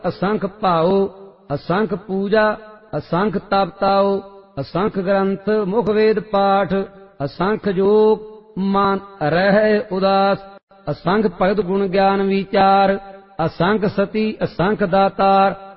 असंख भाओ असंख पूजा असंख तप ताओ असंख ग्रंथ मुख वेद पाठ असंख जोग मन रहे उदास असंख भगत गुण ज्ञान विचार असंख सती असंख दातार